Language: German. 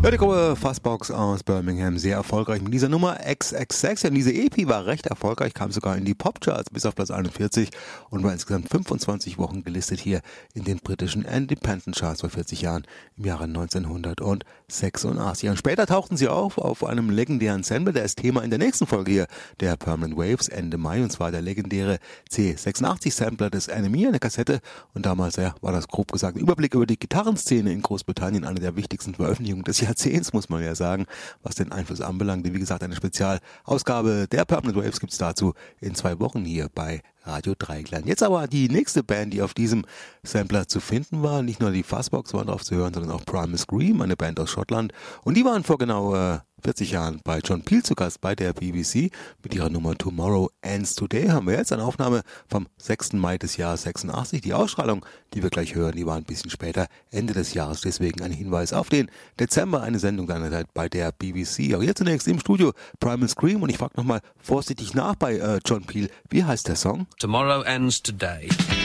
Ja, die Gruppe Fuzzbox aus Birmingham, sehr erfolgreich mit dieser Nummer XXX. Ja, diese EP war recht erfolgreich, kam sogar in die Popcharts bis auf Platz 41 und war insgesamt 25 Wochen gelistet hier in den britischen Independent Charts vor 40 Jahren im Jahre 1986. Und später tauchten sie auf einem legendären Sample, der ist Thema in der nächsten Folge hier der Permanent Waves Ende Mai, und zwar der legendäre C86-Sampler des Enemy, eine Kassette, und damals war das grob gesagt ein Überblick über die Gitarrenszene in Großbritannien, eine der wichtigsten Veröffentlichungen des Jahrzehnts, muss man ja sagen, was den Einfluss anbelangt. Wie gesagt, eine Spezialausgabe der Permanent Waves gibt's dazu in 2 Wochen hier bei Radio Dreieckland. Jetzt aber die nächste Band, die auf diesem Sampler zu finden war. Nicht nur die Fuzzbox waren drauf zu hören, sondern auch Primal Scream, eine Band aus Schottland. Und die waren vor genau 40 Jahren bei John Peel zu Gast bei der BBC mit ihrer Nummer Tomorrow Ends Today. Haben wir jetzt eine Aufnahme vom 6. Mai des Jahres 86. Die Ausstrahlung, die wir gleich hören, die war ein bisschen später, Ende des Jahres. Deswegen ein Hinweis auf den Dezember, eine Sendung seinerzeit bei der BBC. Auch hier zunächst im Studio Primal Scream, und ich frage nochmal vorsichtig nach bei John Peel. Wie heißt der Song? Tomorrow Ends Today.